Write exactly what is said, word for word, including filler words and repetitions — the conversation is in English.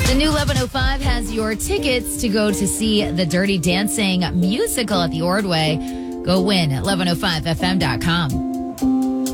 The new eleven oh five has your tickets to go to see the Dirty Dancing musical at the Ordway. Go win at eleven oh five F M dot com.